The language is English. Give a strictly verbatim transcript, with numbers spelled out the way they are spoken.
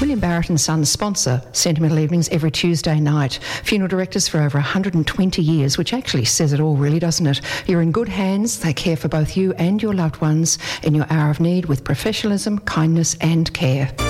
William Barrett and Sons sponsor Sentimental Evenings every Tuesday night. Funeral directors for over one hundred twenty years, which actually says it all, really, doesn't it? You're in good hands. They care for both you and your loved ones in your hour of need with professionalism, kindness and care.